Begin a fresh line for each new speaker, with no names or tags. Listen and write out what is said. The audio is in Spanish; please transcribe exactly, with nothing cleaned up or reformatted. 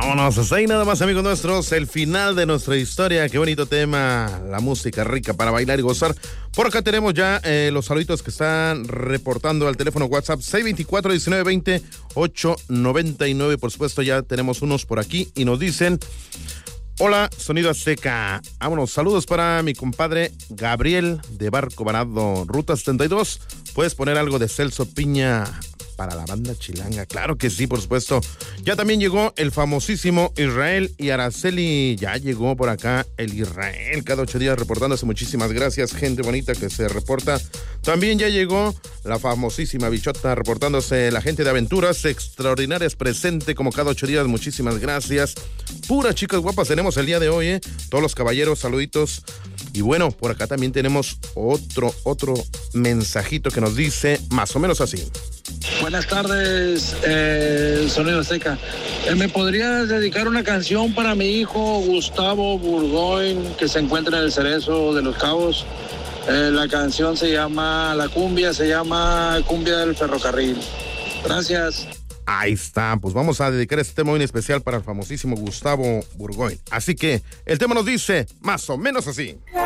Vámonos, hasta ahí nada más, amigos nuestros, el final de nuestra historia. Qué bonito tema, la música rica para bailar y gozar. Por acá tenemos ya eh, los saluditos que están reportando al teléfono WhatsApp seis veinticuatro, diecinueve veinte, ocho noventa y nueve. Por supuesto, ya tenemos unos por aquí y nos dicen: hola, Sonido Azteca. Vámonos, saludos para mi compadre Gabriel de Barco Varado, Ruta setenta y dos. ¿Puedes poner algo de Celso Piña para la banda chilanga? Claro que sí, por supuesto. Ya también llegó el famosísimo Israel y Araceli. Ya llegó por acá el Israel, cada ocho días reportándose. Muchísimas gracias, gente bonita que se reporta. También ya llegó la famosísima Bichota reportándose. La gente de Aventuras Extraordinarias presente como cada ocho días. Muchísimas gracias. Puras chicas guapas tenemos el día de hoy, ¿eh? Todos los caballeros, saluditos. Y bueno, por acá también tenemos otro, otro mensajito que nos dice más o menos así.
Buenas tardes, eh, Sonido Azteca. Eh, ¿Me podrías dedicar una canción para mi hijo Gustavo Burgoyne, que se encuentra en el Cerezo de los Cabos? Eh, la canción se llama, la cumbia se llama Cumbia del Ferrocarril. Gracias.
Ahí está, pues vamos a dedicar este tema muy especial para el famosísimo Gustavo Burgoyne. Así que el tema nos dice más o menos así.